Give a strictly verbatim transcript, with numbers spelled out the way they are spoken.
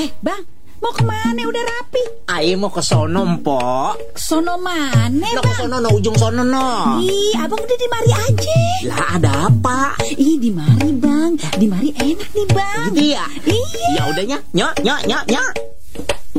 Eh bang, mau kemana udah rapi? Ayo mau ke sono Mpok. Sono mana No bang? ke sono no ujung sono no. Ih abang udah di mari aja. Lah ada apa? Ih di mari bang, di mari enak nih bang. Gitu ya? Iya. Ya udahnya, nyok nyok nyok nyok.